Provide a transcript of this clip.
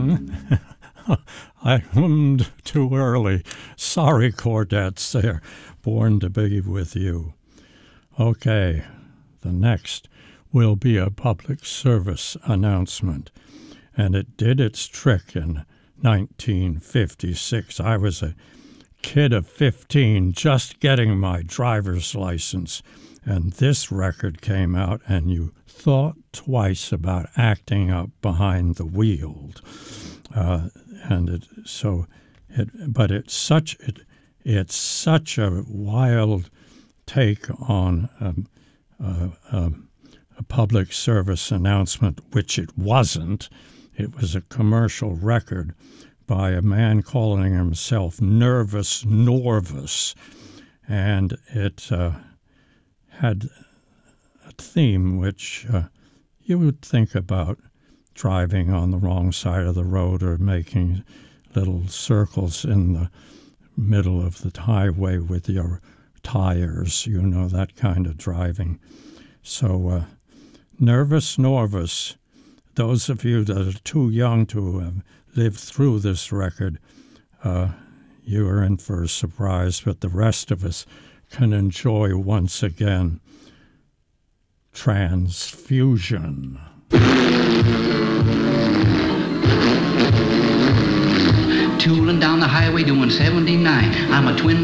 I hummed too early. Sorry, Chordettes, they're born to be with you. Okay, the next will be a public service announcement, and it did its trick in 1956. I was a kid of 15 just getting my driver's license, and this record came out, and you thought twice about acting up behind the wheel. But it's such a wild take on a public service announcement, which it wasn't. It was a commercial record by a man calling himself Nervous Norvus, and it had a theme which you would think about driving on the wrong side of the road or making little circles in the middle of the highway with your tires, that kind of driving. So Nervous Norvus, those of you that are too young to have lived through this record, you are in for a surprise, but the rest of us can enjoy once again Transfusion. Tooling down the highway doing 79. I'm a twin